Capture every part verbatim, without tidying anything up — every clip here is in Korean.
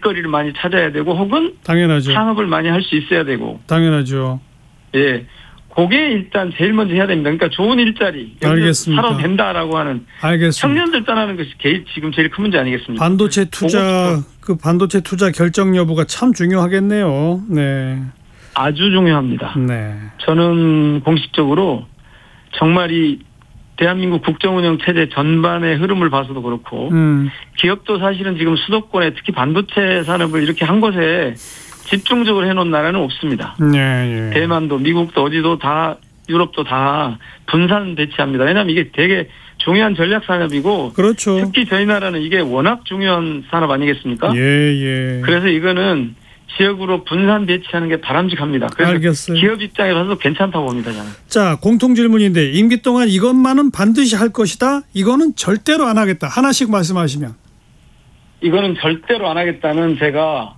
일거리를 많이 찾아야 되고 혹은 당연하죠. 창업을 많이 할 수 있어야 되고. 당연하죠. 예. 그게 일단 제일 먼저 해야 됩니다. 그러니까 좋은 일자리, 알겠습니다. 살아도 된다라고 하는 알겠습니다. 청년들 떠나는 것이 지금 제일 큰 문제 아니겠습니까? 반도체 투자 그 반도체 투자 결정 여부가 참 중요하겠네요. 네. 아주 중요합니다. 네. 저는 공식적으로 정말 이 대한민국 국정운영 체제 전반의 흐름을 봐서도 그렇고 음. 기업도 사실은 지금 수도권에 특히 반도체 산업을 이렇게 한 곳에 집중적으로 해놓은 나라는 없습니다. 네, 네. 대만도 미국도 어디도 다 유럽도 다 분산 배치합니다. 왜냐하면 이게 되게 중요한 전략 산업이고 그렇죠. 특히 저희 나라는 이게 워낙 중요한 산업 아니겠습니까? 예, 예. 그래서 이거는 지역으로 분산 배치하는 게 바람직합니다. 그래서 알겠어요. 기업 입장에서도 괜찮다고 봅니다. 저는. 자, 공통 질문인데 임기 동안 이것만은 반드시 할 것이다. 이거는 절대로 안 하겠다. 하나씩 말씀하시면. 이거는 절대로 안 하겠다는 제가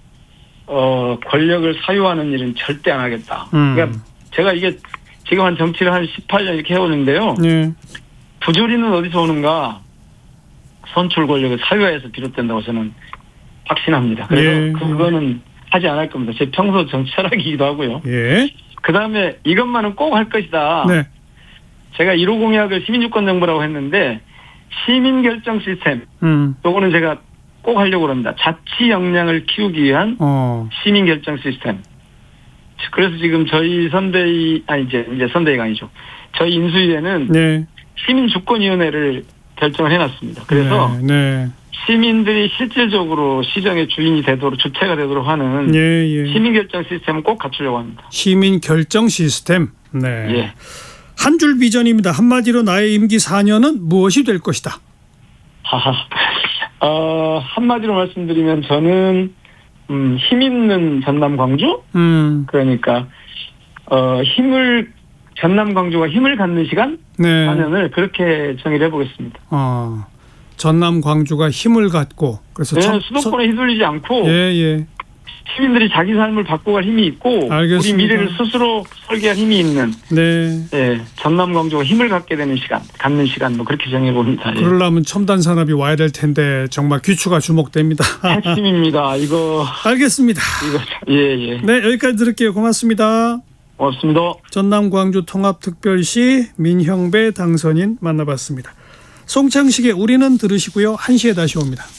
어 권력을 사유하는 일은 절대 안 하겠다. 음. 그러니까 제가 이게 지금 한 정치를 한 십팔 년 이렇게 해오는데요. 예. 부조리는 어디서 오는가? 선출 권력을 사유화해서 비롯된다고 저는 확신합니다. 그래서 예. 그거는 하지 않을 겁니다. 제 평소 정치 철학이기도 하고요. 예. 그다음에 이것만은 꼭 할 것이다. 네. 제가 일 호 공약을 시민주권 정부라고 했는데 시민결정 시스템 음. 요거는 제가 꼭 하려고 합니다. 자치 역량을 키우기 위한 어. 시민결정 시스템. 그래서 지금 저희 선대위 아니 이제 이제 선대위가 아니죠. 저희 인수위에는 네. 시민주권위원회를 결정을 해놨습니다. 그래서 네. 네. 시민들이 실질적으로 시정의 주인이 되도록 주체가 되도록 하는 예, 예. 시민결정 시스템을 꼭 갖추려고 합니다. 시민 결정 시스템. 네. 예. 한 줄 비전입니다. 한마디로 나의 임기 사 년은 무엇이 될 것이다. 하하. 어, 한마디로 말씀드리면 저는 음, 힘 있는 전남 광주. 음. 그러니까 어, 힘을 전남 광주가 힘을 갖는 시간 네. 사 년을 그렇게 정의를 해보겠습니다. 어. 전남 광주가 힘을 갖고 그래서 네, 참, 수도권에 휘둘리지 않고 예, 예. 시민들이 자기 삶을 바꿔갈 힘이 있고 알겠습니다. 우리 미래를 스스로 설계할 힘이 있는 네. 예, 전남 광주가 힘을 갖게 되는 시간, 갖는 시간 뭐 그렇게 정해 봅니다. 예. 그러려면 첨단 산업이 와야 될 텐데 정말 귀추가 주목됩니다. 핵심입니다. 이거 알겠습니다. 이거 예예. 네, 여기까지 들을게요. 고맙습니다. 고맙습니다. 전남 광주 통합특별시 민형배 당선인 만나봤습니다. 송창식의 우리는 들으시고요. 한 시에 다시 옵니다.